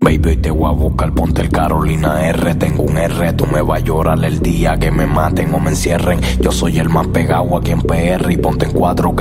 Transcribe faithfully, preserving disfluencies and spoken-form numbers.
Baby, te voy a buscar, ponte el Carolina R. Tengo un R, tú me vas a llorar el día que me maten o me encierren. Yo soy el más pegado aquí en P R y ponte en cuatro que